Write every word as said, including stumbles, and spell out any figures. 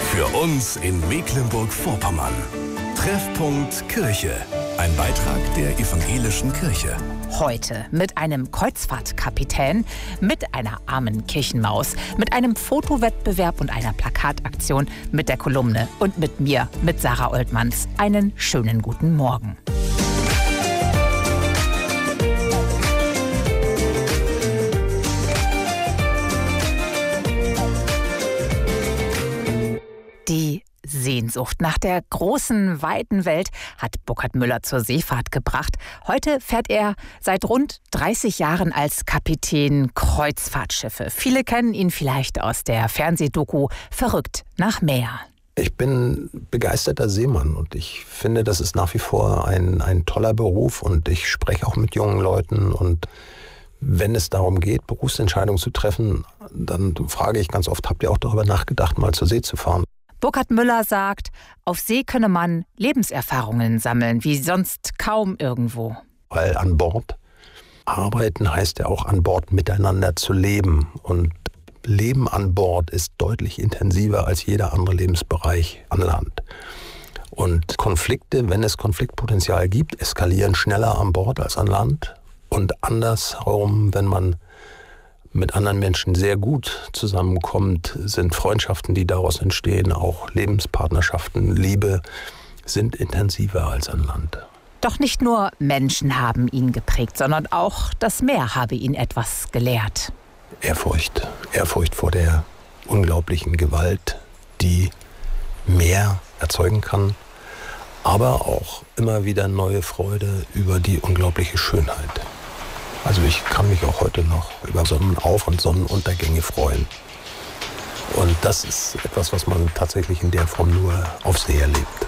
Für uns in Mecklenburg-Vorpommern. Treffpunkt Kirche. Ein Beitrag der evangelischen Kirche. Heute mit einem Kreuzfahrtkapitän, mit einer armen Kirchenmaus, mit einem Fotowettbewerb und einer Plakataktion, mit der Kolumne und mit mir, mit Sarah Oltmanns. Einen schönen guten Morgen. Die Sehnsucht nach der großen, weiten Welt hat Burkhard Müller zur Seefahrt gebracht. Heute fährt er seit rund dreißig Jahren als Kapitän Kreuzfahrtschiffe. Viele kennen ihn vielleicht aus der Fernsehdoku Verrückt nach Meer. Ich bin begeisterter Seemann und ich finde, das ist nach wie vor ein, ein toller Beruf und ich spreche auch mit jungen Leuten und wenn es darum geht, Berufsentscheidungen zu treffen, dann frage ich ganz oft, habt ihr auch darüber nachgedacht, mal zur See zu fahren? Burkhard Müller sagt, auf See könne man Lebenserfahrungen sammeln, wie sonst kaum irgendwo. Weil an Bord arbeiten heißt ja auch an Bord miteinander zu leben. Und Leben an Bord ist deutlich intensiver als jeder andere Lebensbereich an Land. Und Konflikte, wenn es Konfliktpotenzial gibt, eskalieren schneller an Bord als an Land. Und andersherum, wenn man mit anderen Menschen sehr gut zusammenkommt, sind Freundschaften, die daraus entstehen, auch Lebenspartnerschaften, Liebe, sind intensiver als an Land. Doch nicht nur Menschen haben ihn geprägt, sondern auch das Meer habe ihn etwas gelehrt. Ehrfurcht, Ehrfurcht vor der unglaublichen Gewalt, die Meer erzeugen kann, aber auch immer wieder neue Freude über die unglaubliche Schönheit. Also ich kann mich auch heute noch über Sonnenauf- und Sonnenuntergänge freuen. Und das ist etwas, was man tatsächlich in der Form nur auf See erlebt.